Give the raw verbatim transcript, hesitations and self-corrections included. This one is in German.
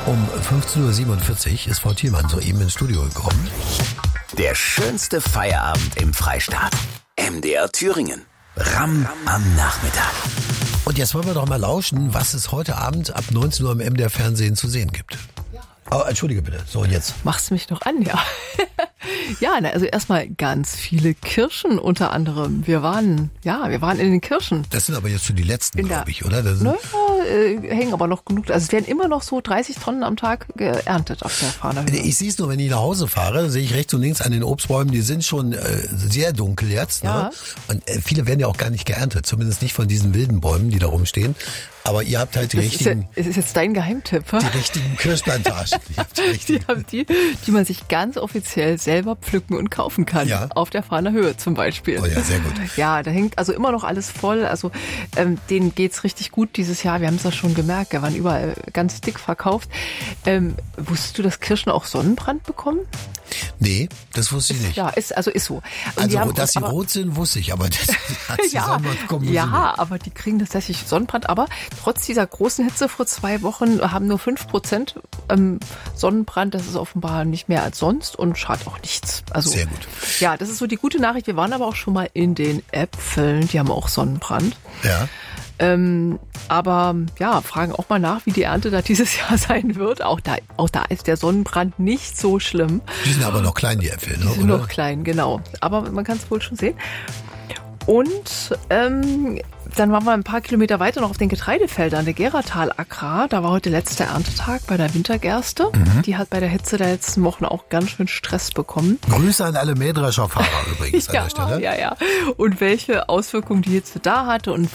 Um fünfzehn Uhr siebenundvierzig ist Frau Thielmann soeben ins Studio gekommen. Der schönste Feierabend im Freistaat. M D R Thüringen. Ram am Nachmittag. Und jetzt wollen wir doch mal lauschen, was es heute Abend ab neunzehn Uhr im M D R Fernsehen zu sehen gibt. Oh, entschuldige bitte. So, jetzt. Machst du mich noch an, ja. Ja, also erstmal ganz viele Kirchen unter anderem. Wir waren, ja, wir waren in den Kirchen. Das sind aber jetzt schon die letzten, glaube ich, oder? Das sind naja, äh, hängen aber noch genug. Also es werden immer noch so dreißig Tonnen am Tag geerntet auf der Fahnerhöhe. Ich sehe es nur, wenn ich nach Hause fahre, sehe ich rechts und links an den Obstbäumen, die sind schon äh, sehr dunkel jetzt. Ja. Ne? Und äh, viele werden ja auch gar nicht geerntet, zumindest nicht von diesen wilden Bäumen, die da rumstehen. Aber ihr habt halt die das richtigen... Ist ja, es ist jetzt dein Geheimtipp, Die richtigen Kirschplantagen. Die, richtigen. die, haben die, die man sich ganz offiziell selber pflücken und kaufen kann. Ja. Auf der Fahnerhöhe zum Beispiel. Oh ja, sehr gut. Ja, da hängt also immer noch alles voll. Also ähm, denen geht's richtig gut dieses Jahr. Wir haben es ja schon gemerkt. Wir waren überall ganz dick verkauft. Ähm, wusstest du, dass Kirschen auch Sonnenbrand bekommen? Nee, das wusste ich nicht. Ja, ist, also ist so. Und also, die haben, dass sie aber, rot sind, wusste ich, aber das hat ja, zusammengekommen. ja, aber die kriegen tatsächlich Sonnenbrand. Aber trotz dieser großen Hitze vor zwei Wochen haben nur fünf Prozent ähm, Sonnenbrand. Das ist offenbar nicht mehr als sonst und schadet auch nichts. Also, sehr gut. Ja, das ist so die gute Nachricht. Wir waren aber auch schon mal in den Äpfeln. Die haben auch Sonnenbrand. Ja. Ähm, aber ja, fragen auch mal nach, wie die Ernte da dieses Jahr sein wird. Auch da, auch da ist der Sonnenbrand nicht so schlimm. Die sind aber noch klein, die Äpfel, ne? Die sind oder? noch klein, genau. Aber man kann es wohl schon sehen. Und ähm, dann waren wir ein paar Kilometer weiter noch auf den Getreidefeldern, der Geratal Agrar. Da war heute letzter Erntetag bei der Wintergerste. Mhm. Die hat bei der Hitze der letzten Wochen auch ganz schön Stress bekommen. Grüße an alle Mähdrescherfahrer übrigens ja, an der Stelle. Ja, ja. Und welche Auswirkungen die Hitze da hatte und